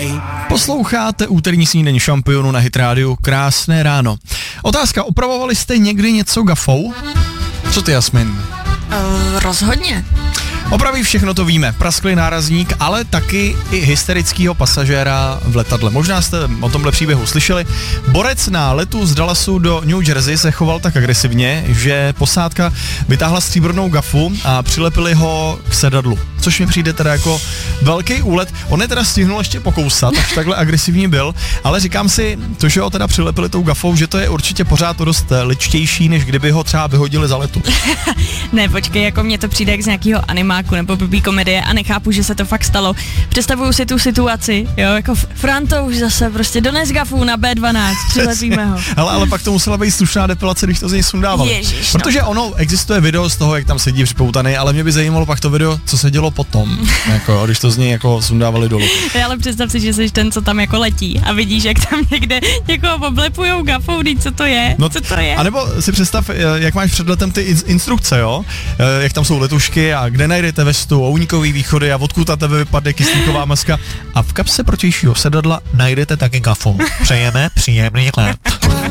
Posloucháte úterní snídení šampionu na Hit Radio. Krásné ráno. Otázka, opravovali jste někdy něco gafou? Co ty, Jasmin? Rozhodně. Opraví všechno, to víme. Prasklý nárazník, ale taky i hysterického pasažéra v letadle. Možná jste o tomhle příběhu slyšeli. Borec na letu z Dallasu do New Jersey se choval tak agresivně, že posádka vytáhla stříbrnou gafu a přilepili ho k sedadlu. Což mi přijde teda jako velký úlet. On je teda stihnul ještě pokousat, až takhle agresivní byl, ale říkám si, to, že ho teda přilepili tou gafou, že to je určitě pořád dost ličtější, než kdyby ho třeba vyhodili za letu. Ne, počkej, jako mně to přijde jak z nějakého animáku nebo blbý komedie a nechápu, že se to fakt stalo. Představuju si tu situaci, jo, jako Franta už zase prostě dones gafu na B12, přilepíme ho. Ale pak to musela být slušná depilace, když to z něj sundávali. Ježiš, protože ono existuje video z toho, jak tam sedí připoutaný, ale mě by zajímalo pak to video, co se dělo potom, jako, když to z něj jako sundávali dolů. Ale představ si, že jsi ten, co tam jako letí a vidíš, jak tam někde někoho oblepujou gafou, co to je, no, co to je. A nebo si představ, jak máš před letem ty instrukce, jo, jak tam jsou letušky a kde najdete vestu, únikový východy a odkud na tebe vypadne kyslíková maska a v kapse protějšího sedadla najdete taky gafu. Přejeme příjemný let.